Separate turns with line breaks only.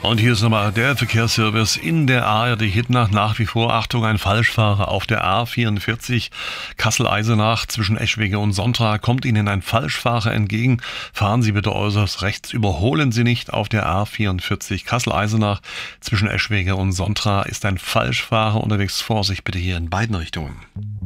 Und hier ist nochmal der Verkehrsservice in der ARD Hitnacht. Nach wie vor, Achtung, ein Falschfahrer auf der A44 Kassel-Eisenach zwischen Eschwege und Sontra. Kommt Ihnen ein Falschfahrer entgegen, fahren Sie bitte äußerst rechts. Überholen Sie nicht auf der A44 Kassel-Eisenach zwischen Eschwege und Sontra. Ist ein Falschfahrer unterwegs. Vorsicht bitte hier in beiden Richtungen.